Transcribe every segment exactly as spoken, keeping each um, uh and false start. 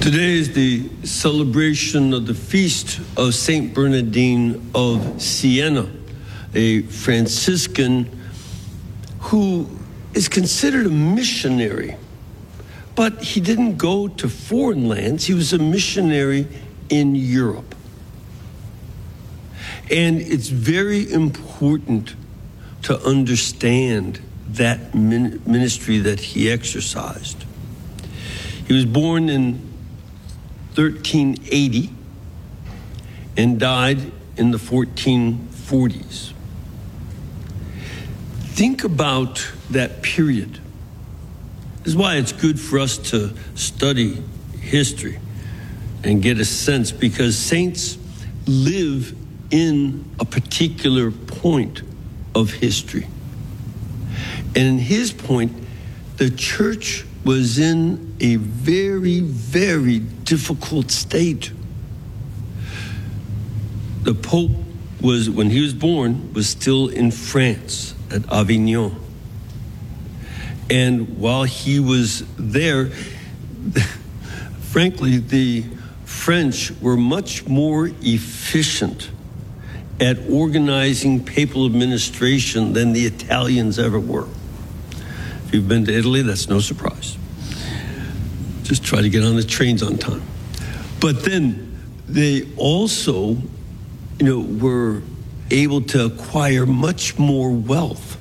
Today is the celebration of the feast of Saint Bernardine of Siena, a Franciscan who is considered a missionary. But he didn't go to foreign lands. He was a missionary in Europe. And it's very important to understand that ministry that he exercised. He was born in thirteen eighty and died in the fourteen forties. Think about that period. This is why it's good for us to study history and get a sense, because saints live in a particular point of history. And in his point, the church was in a very, very difficult state. The Pope was, when he was born, was still in France at Avignon. And while he was there, frankly, the French were much more efficient at organizing papal administration than the Italians ever were. If you've been to Italy, that's no surprise. Just try to get on the trains on time. But then they also, you know, were able to acquire much more wealth.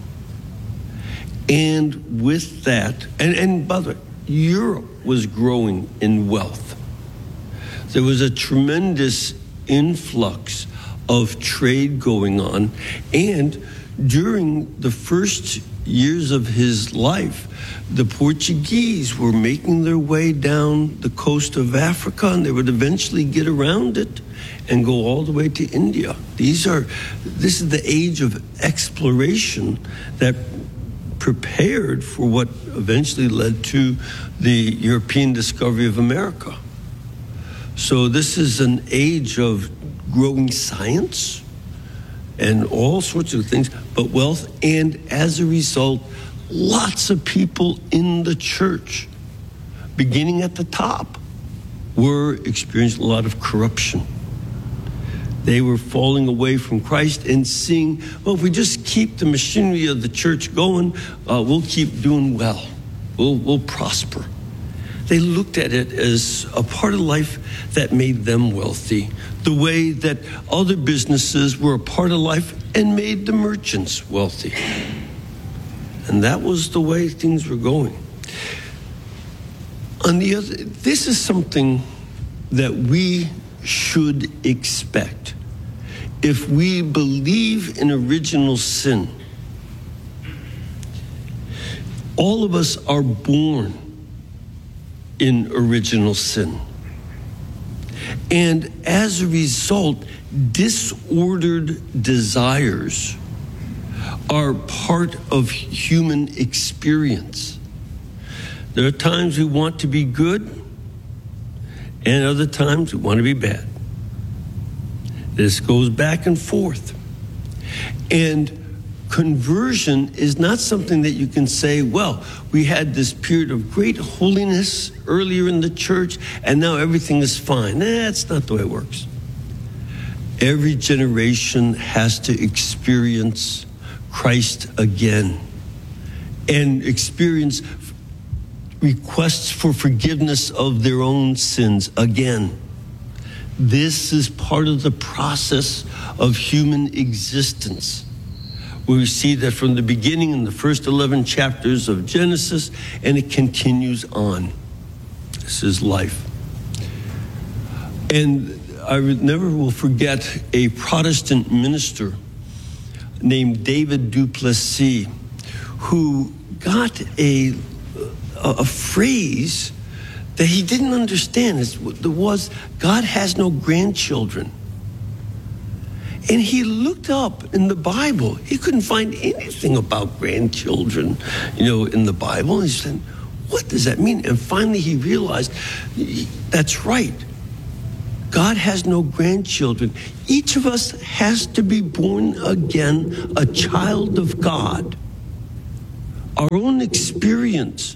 And with that, and, and by the way, Europe was growing in wealth. There was a tremendous influx of trade going on. And during the first years of his life, the Portuguese were making their way down the coast of Africa, and they would eventually get around it and go all the way to India. These are, this is the age of exploration that prepared for what eventually led to the European discovery of America. So this is an age of growing science and all sorts of things, but wealth, and as a result, lots of people in the church, beginning at the top, were experiencing a lot of corruption. They were falling away from Christ and seeing, well, if we just keep the machinery of the church going, uh, we'll keep doing well. We'll, we'll prosper. They looked at it as a part of life that made them wealthy, the way that other businesses were a part of life and made the merchants wealthy. And that was the way things were going. On the other, this is something that we should expect. If we believe in original sin, all of us are born in original sin. And as a result, disordered desires are part of human experience. There are times we want to be good, and other times we want to be bad. This goes back and forth. And conversion is not something that you can say, well, we had this period of great holiness earlier in the church, and now everything is fine. That's not the way it works. Every generation has to experience Christ again and experience requests for forgiveness of their own sins again. This is part of the process of human existence. We see that from the beginning in the first eleven chapters of Genesis, and it continues on. This is life. And I never will forget a Protestant minister named David du Plessis, who got a, a, a phrase that he didn't understand. There was, God has no grandchildren. And he looked up in the Bible. He couldn't find anything about grandchildren, you know, in the Bible. And he said, what does that mean? And finally he realized, that's right. God has no grandchildren. Each of us has to be born again, a child of God. Our own experience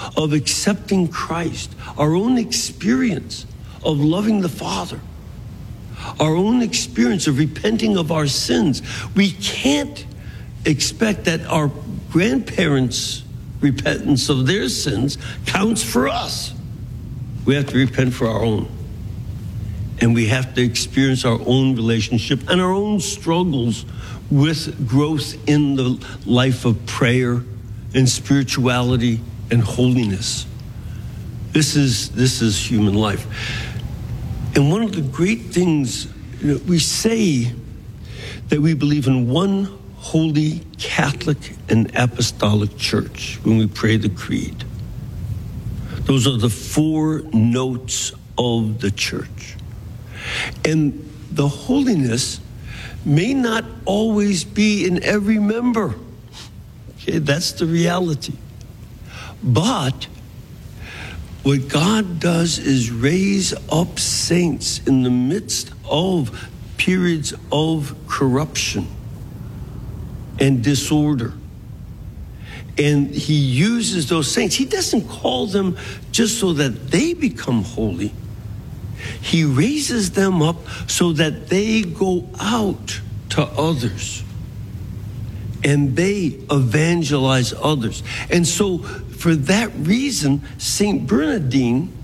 of accepting Christ, our own experience of loving the Father, our own experience of repenting of our sins. We can't expect that our grandparents' repentance of their sins counts for us. We have to repent for our own. And we have to experience our own relationship and our own struggles with growth in the life of prayer and spirituality and holiness. This is, this is human life. And one of the great things, you know, we say that we believe in one holy Catholic and apostolic church when we pray the creed. Those are the four notes of the church. And the holiness may not always be in every member. Okay, that's the reality. But what God does is raise up saints in the midst of periods of corruption and disorder. And he uses those saints. He doesn't call them just so that they become holy. He raises them up so that they go out to others and they evangelize others. And so for that reason, Saint Bernardine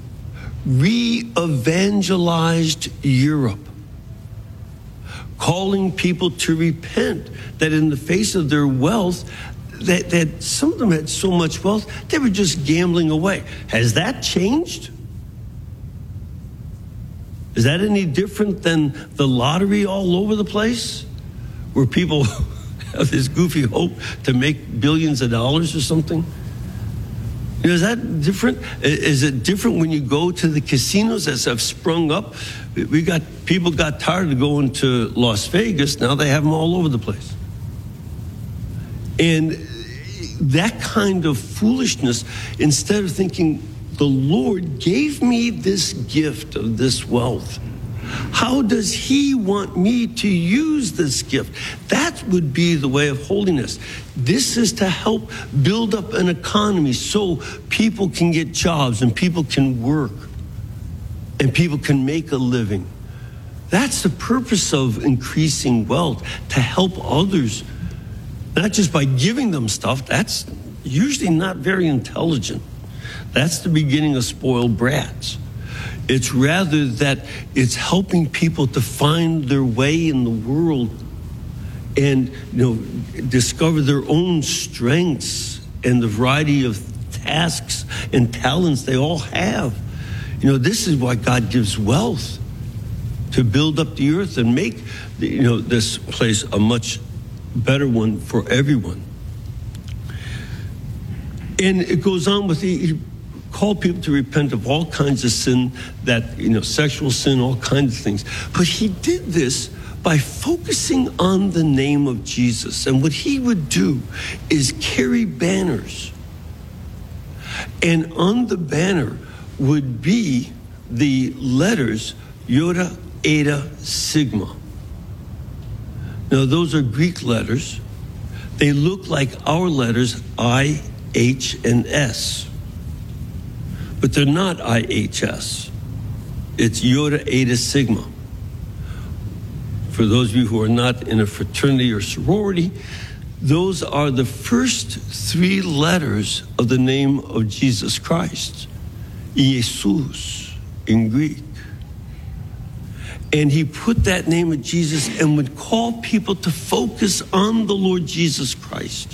re-evangelized Europe, calling people to repent, that in the face of their wealth, that, that some of them had so much wealth, they were just gambling away. Has that changed? Is that any different than the lottery all over the place, where people have this goofy hope to make billions of dollars or something? You know, is that different? Is it different when you go to the casinos that have sprung up? We got people got tired of going to Las Vegas. Now they have them all over the place. And that kind of foolishness, instead of thinking, the Lord gave me this gift of this wealth, how does he want me to use this gift? That would be the way of holiness. This is to help build up an economy so people can get jobs and people can work and people can make a living. That's the purpose of increasing wealth, to help others, not just by giving them stuff. That's usually not very intelligent. That's the beginning of spoiled brats. It's rather that it's helping people to find their way in the world and, you know, discover their own strengths and the variety of tasks and talents they all have. You know, this is why God gives wealth, to build up the earth and make, you know, this place a much better one for everyone. And it goes on with the, he called people to repent of all kinds of sin, that, you know, sexual sin, all kinds of things. But he did this by focusing on the name of Jesus. And what he would do is carry banners. And on the banner would be the letters Iota, Eta, Sigma. Now, those are Greek letters. They look like our letters, I, H, and S. But they're not I H S. It's Iota, Eta, Sigma. For those of you who are not in a fraternity or sorority, those are the first three letters of the name of Jesus Christ, Jesus in Greek. And he put that name of Jesus and would call people to focus on the Lord Jesus Christ.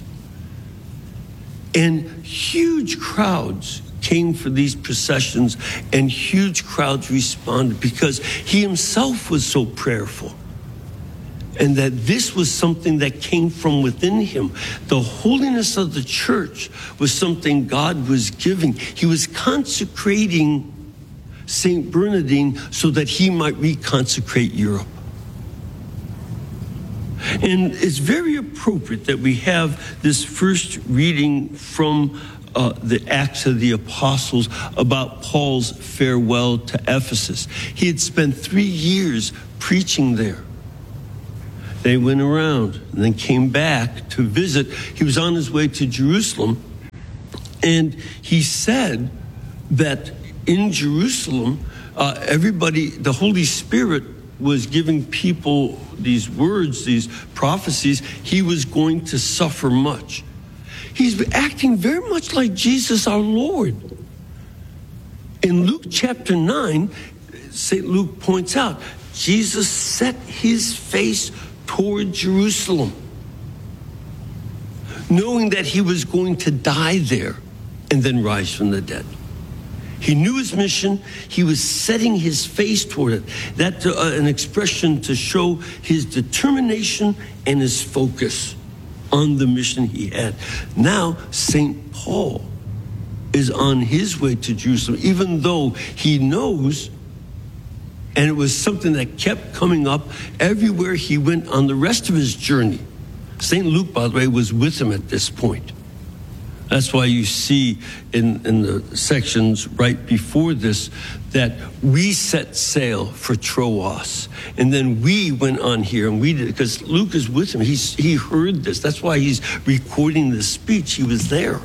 And huge crowds came for these processions, and huge crowds responded because he himself was so prayerful. And that this was something that came from within him. The holiness of the church was something God was giving. He was consecrating Saint Bernardine so that he might reconsecrate Europe. And it's very appropriate that we have this first reading from uh, the Acts of the Apostles about Paul's farewell to Ephesus. He had spent three years preaching there. They went around and then came back to visit. He was on his way to Jerusalem, And he said that in Jerusalem, uh, everybody, the Holy Spirit was giving people these words, these prophecies. He was going to suffer much. He's acting very much like Jesus our Lord. In Luke chapter nine, Saint Luke points out, Jesus set his face toward Jerusalem, knowing that he was going to die there and then rise from the dead. He knew his mission. He was setting his face toward it. That's uh, an expression to show his determination and his focus on the mission he had. Now, Saint Paul is on his way to Jerusalem, even though he knows, and it was something that kept coming up everywhere he went on the rest of his journey. Saint Luke, by the way, was with him at this point. That's why you see in, in the sections right before this that we set sail for Troas. And then we went on here and we did, because Luke is with him. He's, he heard this. That's why he's recording this speech. He was there.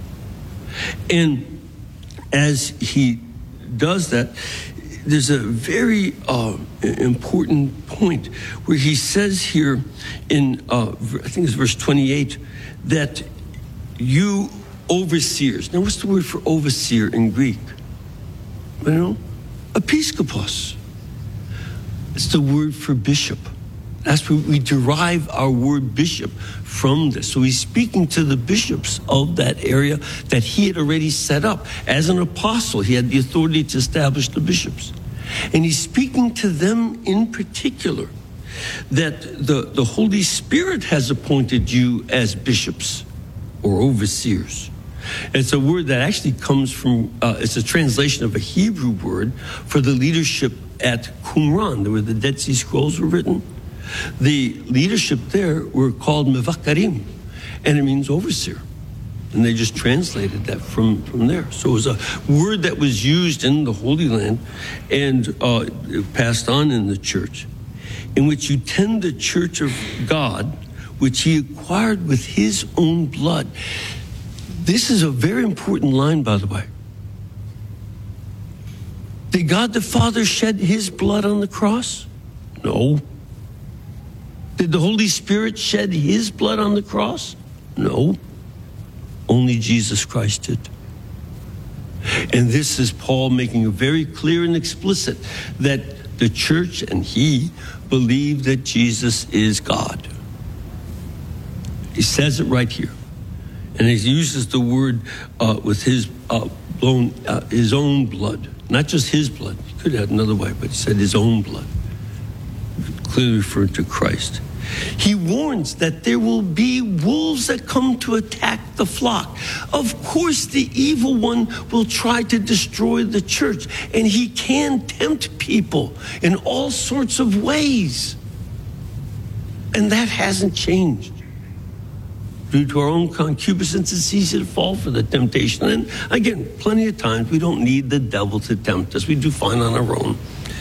And as he does that, there's a very uh, important point where he says here in, uh, I think it's verse twenty-eight, that you overseers. Now, what's the word for overseer in Greek? You know, episkopos. It's the word for bishop. That's where we derive our word bishop from this. So he's speaking to the bishops of that area that he had already set up. As an apostle, he had the authority to establish the bishops. And he's speaking to them in particular that the, the Holy Spirit has appointed you as bishops or overseers. It's a word that actually comes from, uh, it's a translation of a Hebrew word for the leadership at Qumran, where the Dead Sea Scrolls were written. The leadership there were called mevakarim, and it means overseer. And they just translated that from, from there. So it was a word that was used in the Holy Land and uh, passed on in the church, in which you tend the church of God, which he acquired with his own blood. This is a very important line, by the way. Did God the Father shed his blood on the cross? No. Did the Holy Spirit shed his blood on the cross? No. Only Jesus Christ did. And this is Paul making it very clear and explicit that the church and he believe that Jesus is God. He says it right here. And he uses the word uh, with his uh, blown, uh, his own blood, not just his blood. He could have another way, but he said his own blood, clearly referring to Christ. He warns that there will be wolves that come to attack the flock. Of course, the evil one will try to destroy the church, and he can tempt people in all sorts of ways. And that hasn't changed. Due to our own concupiscence, it's easy to fall for the temptation. And again, plenty of times we don't need the devil to tempt us. We do fine on our own.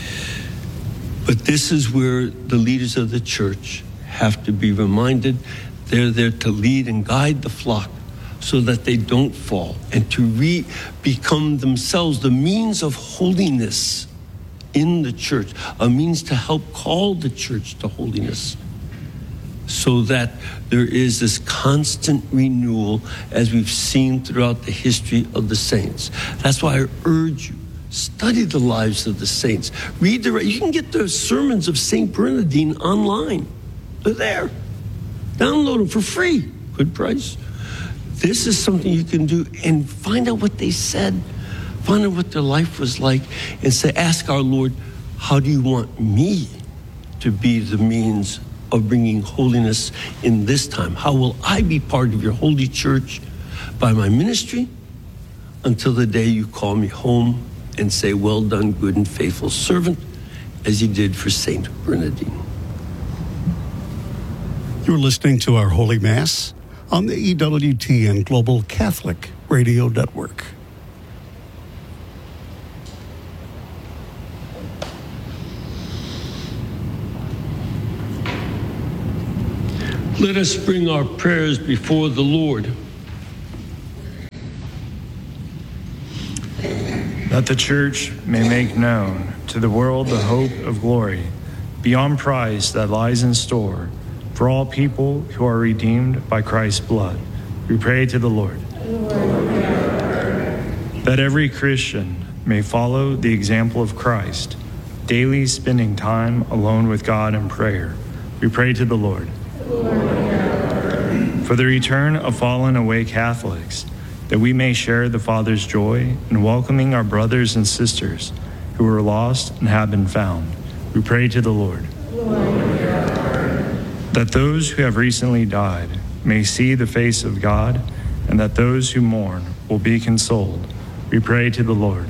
But this is where the leaders of the church have to be reminded they're there to lead and guide the flock so that they don't fall, and to re- become themselves the means of holiness in the church, a means to help call the church to holiness, so that there is this constant renewal as we've seen throughout the history of the saints. That's why I urge you, study the lives of the saints. Read the, you can get the sermons of Saint Bernardine online. They're there. Download them for free. Good price. This is something you can do, and find out what they said. Find out what their life was like, and say, ask our Lord, how do you want me to be the means of bringing holiness in this time? How will I be part of your holy church by my ministry until the day you call me home and say, well done, good and faithful servant, as you did for Saint Bernardine. You're listening to our Holy Mass on the E W T N Global Catholic Radio Network. Let us bring our prayers before the Lord. that the church may make known to the world the hope of glory beyond price that lies in store for all people who are redeemed by Christ's blood. We pray to the Lord. That every Christian may follow the example of Christ, daily spending time alone with God in prayer. We pray to the Lord. For the return of fallen away Catholics, that we may share the Father's joy in welcoming our brothers and sisters who were lost and have been found. We pray to the Lord. That those who have recently died may see the face of God, and that those who mourn will be consoled. We pray to the Lord.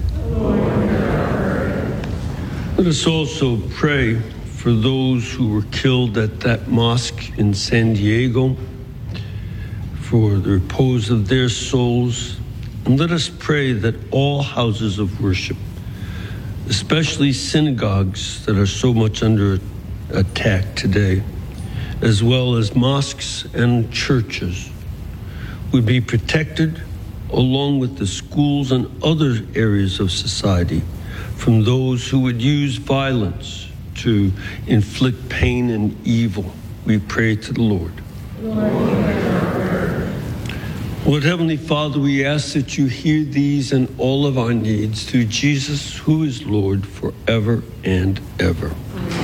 Let us also pray for those who were killed at that mosque in San Diego, for the repose of their souls. And let us pray that all houses of worship, especially synagogues that are so much under attack today, as well as mosques and churches, would be protected, along with the schools and other areas of society, from those who would use violence to inflict pain and evil. We pray to the Lord. Lord Heavenly Father, we ask that you hear these and all of our needs through Jesus, who is Lord forever and ever.